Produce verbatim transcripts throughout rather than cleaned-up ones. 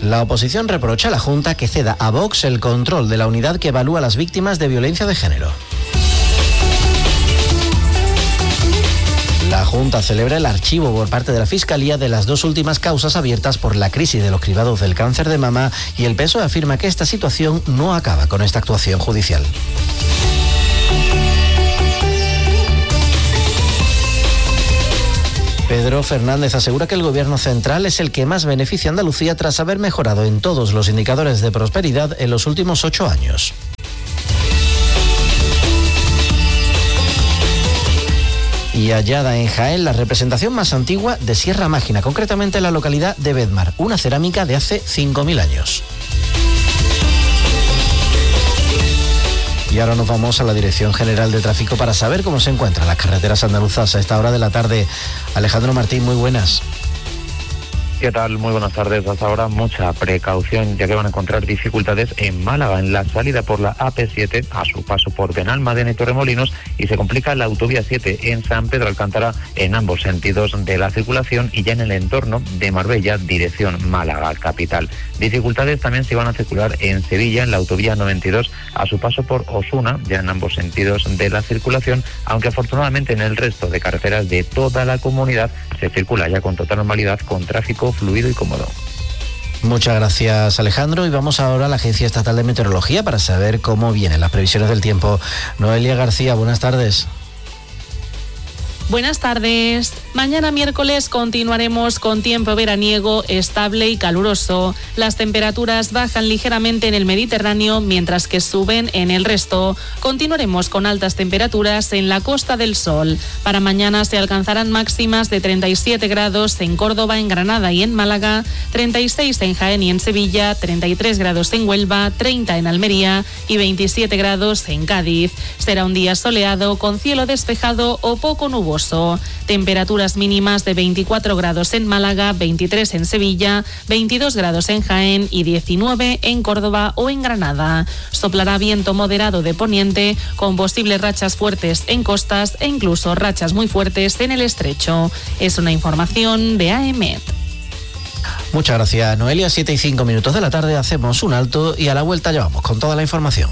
La oposición reprocha a la Junta que ceda a Vox el control de la unidad que evalúa a las víctimas de violencia de género. La Junta celebra el archivo por parte de la Fiscalía de las dos últimas causas abiertas por la crisis de los cribados del cáncer de mama y el P S O E afirma que esta situación no acaba con esta actuación judicial. Pedro Fernández asegura que el gobierno central es el que más beneficia a Andalucía tras haber mejorado en todos los indicadores de prosperidad en los últimos ocho años. Y hallada en Jaén la representación más antigua de Sierra Mágina, concretamente en la localidad de Bedmar, una cerámica de hace cinco mil años. Y ahora nos vamos a la Dirección General de Tráfico para saber cómo se encuentran las carreteras andaluzas a esta hora de la tarde. Alejandro Martín, muy buenas. ¿Qué tal? Muy buenas tardes. Hasta ahora mucha precaución, ya que van a encontrar dificultades en Málaga, en la salida por la A P siete, a su paso por Benalmádena y Torremolinos, y se complica la autovía siete en San Pedro Alcántara en ambos sentidos de la circulación y ya en el entorno de Marbella, dirección Málaga, capital. Dificultades también se van a circular en Sevilla, en la autovía noventa y dos, a su paso por Osuna, ya en ambos sentidos de la circulación, aunque afortunadamente en el resto de carreteras de toda la comunidad se circula ya con total normalidad, con tráfico fluido y cómodo. Muchas gracias, Alejandro, y vamos ahora a la Agencia Estatal de Meteorología para saber cómo vienen las previsiones del tiempo. Noelia García, buenas tardes. Buenas tardes. Mañana miércoles continuaremos con tiempo veraniego, estable y caluroso. Las temperaturas bajan ligeramente en el Mediterráneo, mientras que suben en el resto. Continuaremos con altas temperaturas en la Costa del Sol. Para mañana se alcanzarán máximas de treinta y siete grados en Córdoba, en Granada y en Málaga, treinta y seis en Jaén y en Sevilla, treinta y tres grados en Huelva, treinta en Almería y veintisiete grados en Cádiz. Será un día soleado con cielo despejado o poco nuboso. Temperaturas mínimas de veinticuatro grados en Málaga, veintitrés en Sevilla, veintidós grados en Jaén y diecinueve en Córdoba o en Granada. Soplará viento moderado de poniente con posibles rachas fuertes en costas e incluso rachas muy fuertes en el estrecho. Es una información de A E M E T. Muchas gracias, Noelia. Siete y cinco minutos de la tarde, hacemos un alto y a la vuelta ya vamos con toda la información.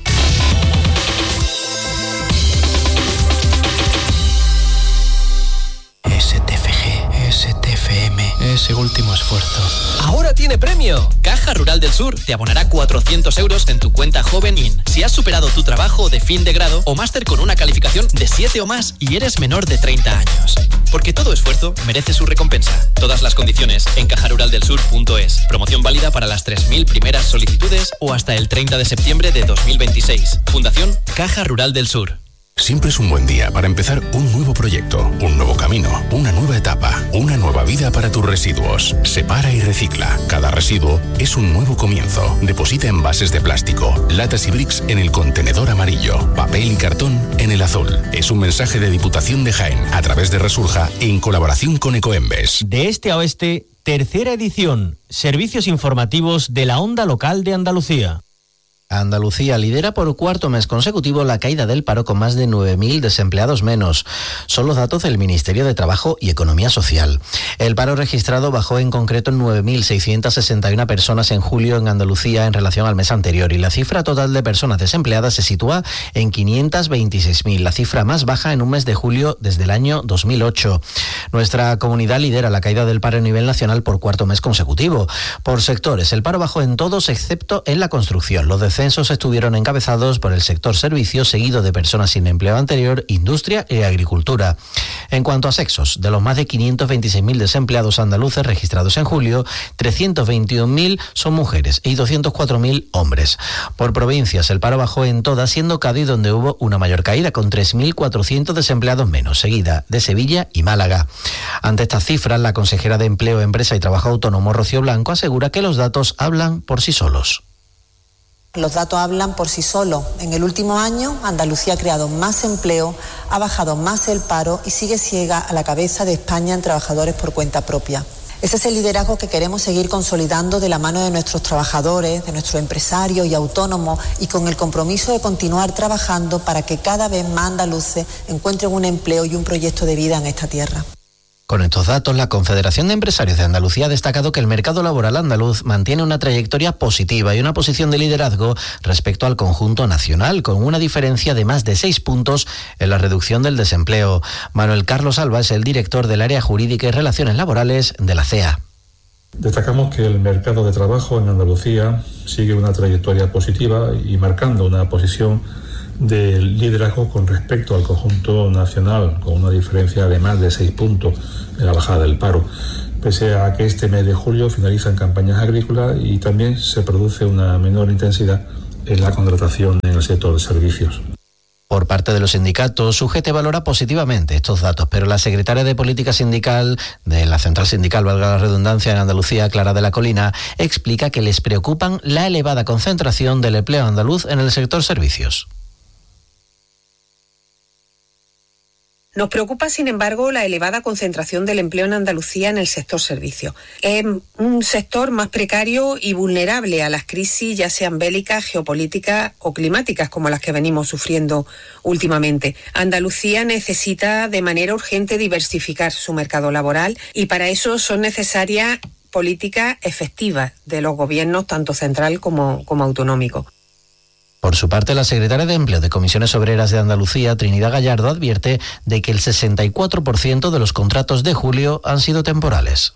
Ese último esfuerzo. ¡Ahora tiene premio! Caja Rural del Sur te abonará cuatrocientos euros en tu cuenta Joven In si has superado tu trabajo de fin de grado o máster con una calificación de siete o más y eres menor de treinta años. Porque todo esfuerzo merece su recompensa. Todas las condiciones en caja rural del sur punto es. Promoción válida para las tres mil primeras solicitudes o hasta el treinta de septiembre de dos mil veintiséis. Fundación Caja Rural del Sur. Siempre es un buen día para empezar un nuevo proyecto, un nuevo camino, una nueva etapa, una nueva vida para tus residuos. Separa y recicla. Cada residuo es un nuevo comienzo. Deposita envases de plástico, latas y bricks en el contenedor amarillo, papel y cartón en el azul. Es un mensaje de Diputación de Jaén a través de Resurja en colaboración con Ecoembes. De este a oeste, tercera edición. Servicios informativos de la onda local de Andalucía. Andalucía lidera por cuarto mes consecutivo la caída del paro con más de nueve mil desempleados menos. Son los datos del Ministerio de Trabajo y Economía Social. El paro registrado bajó en concreto en nueve mil seiscientas sesenta y una personas en julio en Andalucía en relación al mes anterior y la cifra total de personas desempleadas se sitúa en quinientas veintiséis mil, la cifra más baja en un mes de julio desde el año dos mil ocho. Nuestra comunidad lidera la caída del paro a nivel nacional por cuarto mes consecutivo. Por sectores, el paro bajó en todos excepto en la construcción. Los descensos estuvieron encabezados por el sector servicios, seguido de personas sin empleo anterior, industria y agricultura. En cuanto a sexos, de los más de quinientos veintiséis mil desempleados andaluces registrados en julio, trescientos veintiún mil son mujeres y doscientos cuatro mil hombres. Por provincias, el paro bajó en todas, siendo Cádiz donde hubo una mayor caída, con tres mil cuatrocientos desempleados menos, seguida de Sevilla y Málaga. Ante estas cifras, la consejera de Empleo, Empresa y Trabajo Autónomo, Rocío Blanco, asegura que los datos hablan por sí solos. Los datos hablan por sí solos. En el último año, Andalucía ha creado más empleo, ha bajado más el paro y sigue ciega a la cabeza de España en trabajadores por cuenta propia. Ese es el liderazgo que queremos seguir consolidando de la mano de nuestros trabajadores, de nuestros empresarios y autónomos y con el compromiso de continuar trabajando para que cada vez más andaluces encuentren un empleo y un proyecto de vida en esta tierra. Con estos datos, la Confederación de Empresarios de Andalucía ha destacado que el mercado laboral andaluz mantiene una trayectoria positiva y una posición de liderazgo respecto al conjunto nacional, con una diferencia de más de seis puntos en la reducción del desempleo. Manuel Carlos Alba es el director del área jurídica y relaciones laborales de la C E A. Destacamos que el mercado de trabajo en Andalucía sigue una trayectoria positiva y marcando una posición de liderazgo con respecto al conjunto nacional, con una diferencia de más de seis puntos en la bajada del paro, pese a que este mes de julio finalizan campañas agrícolas y también se produce una menor intensidad en la contratación en el sector de servicios. Por parte de los sindicatos, U G T valora positivamente estos datos, pero la secretaria de Política Sindical de la Central Sindical, valga la redundancia, en Andalucía, Clara de la Colina, explica que les preocupan la elevada concentración del empleo andaluz en el sector servicios. Nos preocupa, sin embargo, la elevada concentración del empleo en Andalucía en el sector servicios. Es un sector más precario y vulnerable a las crisis, ya sean bélicas, geopolíticas o climáticas, como las que venimos sufriendo últimamente. Andalucía necesita de manera urgente diversificar su mercado laboral y para eso son necesarias políticas efectivas de los gobiernos, tanto central como, como autonómico. Por su parte, la secretaria de Empleo de Comisiones Obreras de Andalucía, Trinidad Gallardo, advierte de que el sesenta y cuatro por ciento de los contratos de julio han sido temporales.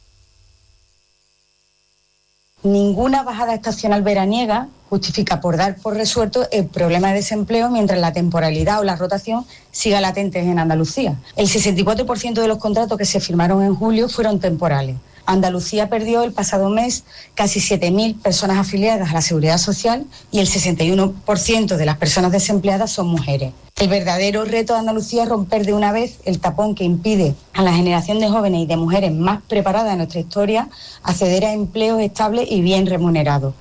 Ninguna bajada estacional veraniega justifica por dar por resuelto el problema de desempleo mientras la temporalidad o la rotación siga latentes en Andalucía. El sesenta y cuatro por ciento de los contratos que se firmaron en julio fueron temporales. Andalucía perdió el pasado mes casi siete mil personas afiliadas a la Seguridad Social y el sesenta y uno por ciento de las personas desempleadas son mujeres. El verdadero reto de Andalucía es romper de una vez el tapón que impide a la generación de jóvenes y de mujeres más preparadas de nuestra historia acceder a empleos estables y bien remunerados.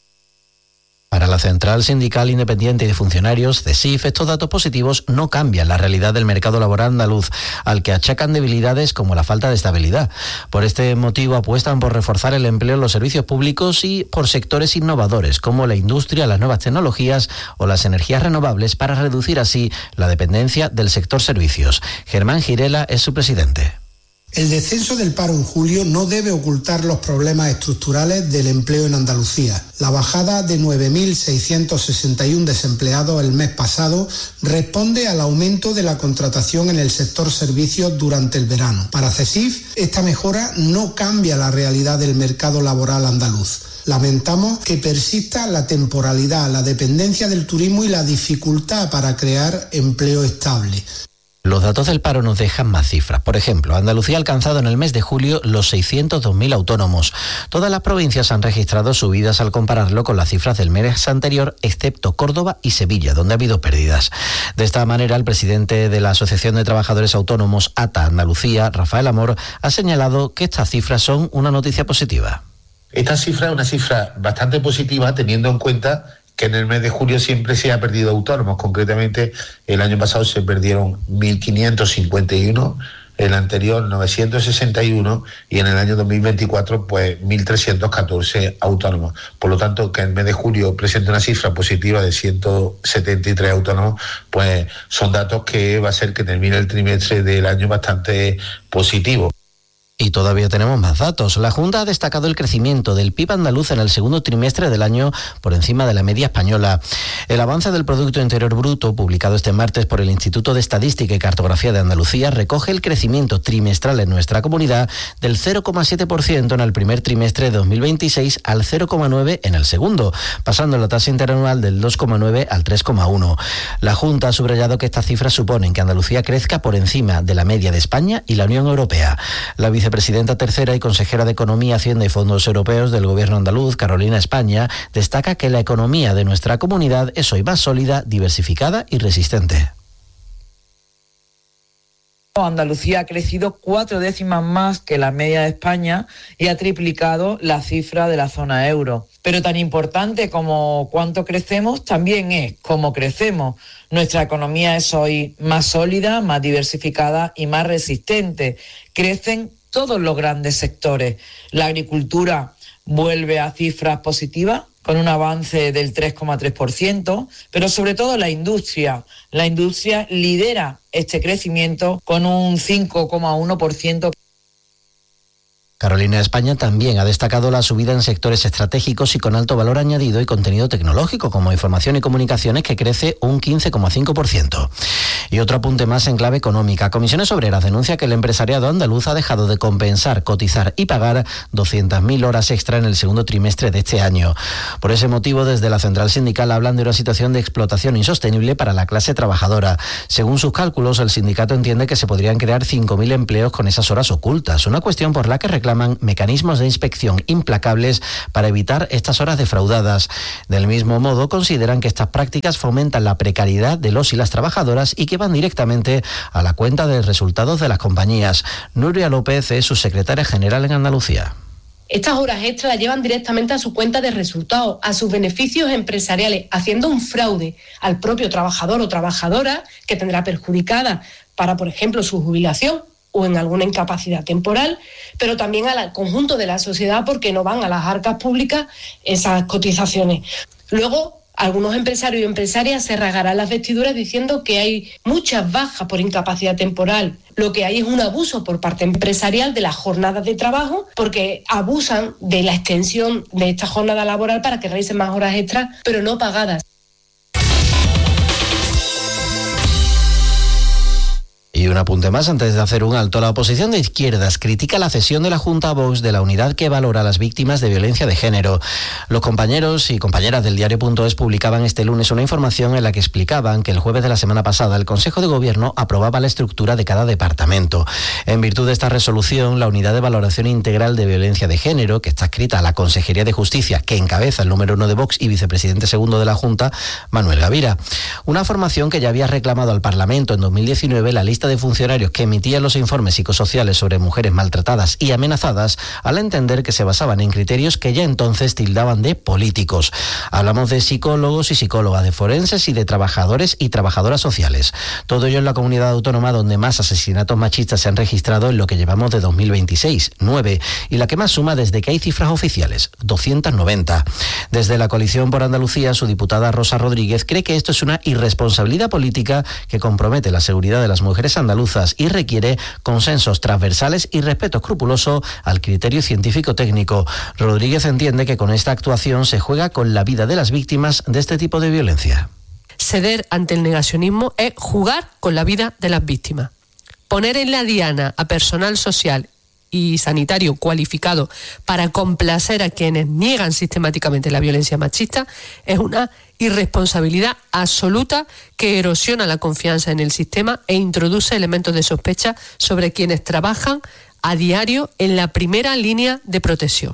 Para la Central Sindical Independiente y de Funcionarios, C E S I F, estos datos positivos no cambian la realidad del mercado laboral andaluz, al que achacan debilidades como la falta de estabilidad. Por este motivo apuestan por reforzar el empleo en los servicios públicos y por sectores innovadores como la industria, las nuevas tecnologías o las energías renovables para reducir así la dependencia del sector servicios. Germán Girela es su presidente. El descenso del paro en julio no debe ocultar los problemas estructurales del empleo en Andalucía. La bajada de nueve mil seiscientos sesenta y uno desempleados el mes pasado responde al aumento de la contratación en el sector servicios durante el verano. Para C E S I F, esta mejora no cambia la realidad del mercado laboral andaluz. Lamentamos que persista la temporalidad, la dependencia del turismo y la dificultad para crear empleo estable. Los datos del paro nos dejan más cifras. Por ejemplo, Andalucía ha alcanzado en el mes de julio los seiscientos dos mil autónomos. Todas las provincias han registrado subidas al compararlo con las cifras del mes anterior, excepto Córdoba y Sevilla, donde ha habido pérdidas. De esta manera, el presidente de la Asociación de Trabajadores Autónomos, A T A Andalucía, Rafael Amor, ha señalado que estas cifras son una noticia positiva. Esta cifra es una cifra bastante positiva, teniendo en cuenta que en el mes de julio siempre se ha perdido autónomos. Concretamente, el año pasado se perdieron mil quinientos cincuenta y uno, el anterior novecientos sesenta y uno y en el año dos mil veinticuatro pues mil trescientos catorce autónomos. Por lo tanto, que el mes de julio presente una cifra positiva de ciento setenta y tres autónomos, pues son datos que va a hacer que termine el trimestre del año bastante positivo. Y todavía tenemos más datos. La Junta ha destacado el crecimiento del P I B andaluz en el segundo trimestre del año por encima de la media española. El avance del Producto Interior Bruto, publicado este martes por el Instituto de Estadística y Cartografía de Andalucía, recoge el crecimiento trimestral en nuestra comunidad del cero coma siete por ciento en el primer trimestre de dos mil veintiséis al cero coma nueve por ciento en el segundo, pasando la tasa interanual del dos coma nueve al tres coma uno. La Junta ha subrayado que estas cifras suponen que Andalucía crezca por encima de la media de España y la Unión Europea. La vicepresidenta tercera y consejera de Economía, Hacienda y Fondos Europeos del Gobierno andaluz, Carolina España, destaca que la economía de nuestra comunidad es hoy más sólida, diversificada y resistente. Andalucía ha crecido cuatro décimas más que la media de España y ha triplicado la cifra de la zona euro. Pero tan importante como cuánto crecemos también es cómo crecemos. Nuestra economía es hoy más sólida, más diversificada y más resistente. Crecen todos los grandes sectores. La agricultura vuelve a cifras positivas con un avance del tres coma tres por ciento, pero sobre todo la industria. La industria lidera este crecimiento con un cinco coma uno por ciento. Carolina España también ha destacado la subida en sectores estratégicos y con alto valor añadido y contenido tecnológico, como información y comunicaciones, que crece un quince coma cinco por ciento. Y otro apunte más en clave económica. Comisiones Obreras denuncia que el empresariado andaluz ha dejado de compensar, cotizar y pagar doscientas mil horas extra en el segundo trimestre de este año. Por ese motivo, desde la central sindical hablan de una situación de explotación insostenible para la clase trabajadora. Según sus cálculos, el sindicato entiende que se podrían crear cinco mil empleos con esas horas ocultas, una cuestión por la que reclama mecanismos de inspección implacables para evitar estas horas defraudadas. Del mismo modo, consideran que estas prácticas fomentan la precariedad de los y las trabajadoras y que van directamente a la cuenta de resultados de las compañías. Nuria López es su secretaria general en Andalucía. Estas horas extras las llevan directamente a su cuenta de resultados, a sus beneficios empresariales, haciendo un fraude al propio trabajador o trabajadora, que tendrá perjudicada para, por ejemplo, su jubilación o en alguna incapacidad temporal, pero también al conjunto de la sociedad, porque no van a las arcas públicas esas cotizaciones. Luego, algunos empresarios y empresarias se rasgarán las vestiduras diciendo que hay muchas bajas por incapacidad temporal. Lo que hay es un abuso por parte empresarial de las jornadas de trabajo, porque abusan de la extensión de esta jornada laboral para que realicen más horas extras, pero no pagadas. Y un apunte más antes de hacer un alto. La oposición de izquierdas critica la cesión de la Junta Vox de la unidad que valora a las víctimas de violencia de género. Los compañeros y compañeras del diario.es publicaban este lunes una información en la que explicaban que el jueves de la semana pasada el Consejo de Gobierno aprobaba la estructura de cada departamento. En virtud de esta resolución, la unidad de valoración integral de violencia de género, que está adscrita a la Consejería de Justicia, que encabeza el número uno de Vox y vicepresidente segundo de la Junta, Manuel Gavira. Una formación que ya había reclamado al Parlamento en dos mil diecinueve la lista de funcionarios que emitían los informes psicosociales sobre mujeres maltratadas y amenazadas, al entender que se basaban en criterios que ya entonces tildaban de políticos. Hablamos de psicólogos y psicólogas, de forenses y de trabajadores y trabajadoras sociales. Todo ello en la comunidad autónoma donde más asesinatos machistas se han registrado en lo que llevamos de dos mil veintiséis, nueve, y la que más suma desde que hay cifras oficiales, doscientos noventa. Desde la Coalición por Andalucía, su diputada Rosa Rodríguez cree que esto es una irresponsabilidad política que compromete la seguridad de las mujeres andaluzas y requiere consensos transversales y respeto escrupuloso al criterio científico-técnico. Rodríguez entiende que con esta actuación se juega con la vida de las víctimas de este tipo de violencia. Ceder ante el negacionismo es jugar con la vida de las víctimas. Poner en la diana a personal social y sanitario cualificado para complacer a quienes niegan sistemáticamente la violencia machista es una irresponsabilidad absoluta que erosiona la confianza en el sistema e introduce elementos de sospecha sobre quienes trabajan a diario en la primera línea de protección.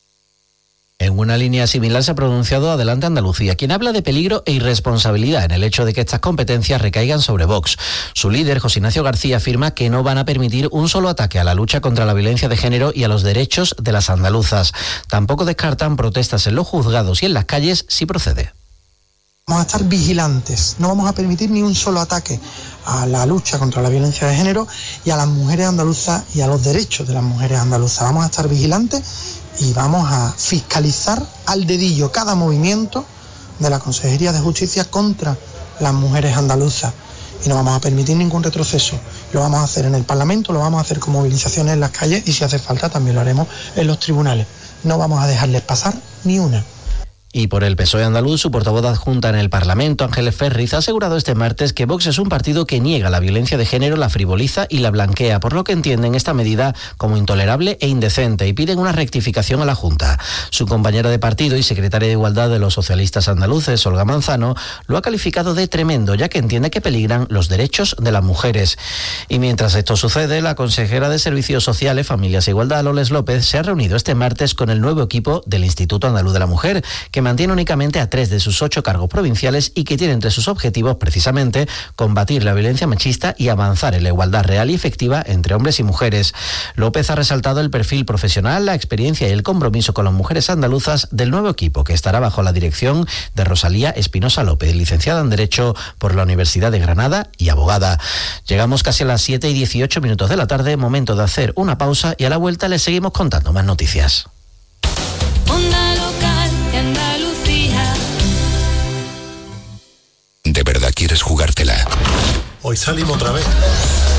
En una línea similar se ha pronunciado Adelante Andalucía, quien habla de peligro e irresponsabilidad en el hecho de que estas competencias recaigan sobre Vox. Su líder, José Ignacio García, afirma que no van a permitir un solo ataque a la lucha contra la violencia de género y a los derechos de las andaluzas. Tampoco descartan protestas en los juzgados y en las calles si procede. Vamos a estar vigilantes, no vamos a permitir ni un solo ataque a la lucha contra la violencia de género y a las mujeres andaluzas y a los derechos de las mujeres andaluzas. Vamos a estar vigilantes y vamos a fiscalizar al dedillo cada movimiento de la Consejería de Justicia contra las mujeres andaluzas. Y no vamos a permitir ningún retroceso. Lo vamos a hacer en el Parlamento, lo vamos a hacer con movilizaciones en las calles y si hace falta también lo haremos en los tribunales. No vamos a dejarles pasar ni una. Y por el P S O E andaluz, su portavoz adjunta en el Parlamento, Ángeles Ferriz, ha asegurado este martes que Vox es un partido que niega la violencia de género, la frivoliza y la blanquea, por lo que entienden esta medida como intolerable e indecente y piden una rectificación a la Junta. Su compañera de partido y secretaria de Igualdad de los socialistas andaluces, Olga Manzano, lo ha calificado de tremendo, ya que entiende que peligran los derechos de las mujeres. Y mientras esto sucede, la consejera de Servicios Sociales, Familias e Igualdad, Loles López, se ha reunido este martes con el nuevo equipo del Instituto Andaluz de la Mujer, que mantiene únicamente a tres de sus ocho cargos provinciales y que tiene entre sus objetivos precisamente combatir la violencia machista y avanzar en la igualdad real y efectiva entre hombres y mujeres. López ha resaltado el perfil profesional, la experiencia y el compromiso con las mujeres andaluzas del nuevo equipo, que estará bajo la dirección de Rosalía Espinosa López, licenciada en Derecho por la Universidad de Granada y abogada. Llegamos casi a las siete y dieciocho minutos de la tarde, momento de hacer una pausa y a la vuelta les seguimos contando más noticias. Onda Local de Andalucía. quieres jugártela. Hoy salimos otra vez.